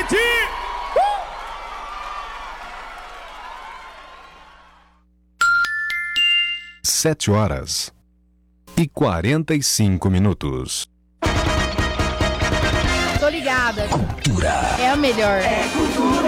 partir! 7h45. Tô ligada. Cultura. É a melhor. É cultura.